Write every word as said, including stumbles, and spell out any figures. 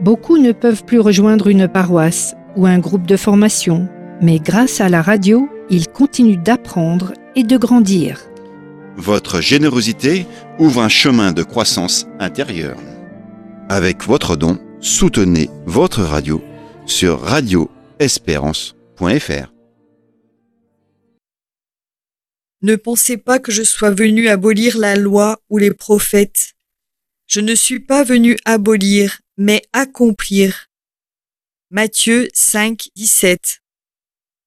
Beaucoup ne peuvent plus rejoindre une paroisse ou un groupe de formation, mais grâce à la radio, ils continuent d'apprendre et de grandir. Votre générosité ouvre un chemin de croissance intérieure. Avec votre don, soutenez votre radio sur radio espérance point f r. Ne pensez pas que je sois venu abolir la loi ou les prophètes. Je ne suis pas venu abolir, mais accomplir. Matthieu cinq, dix-sept.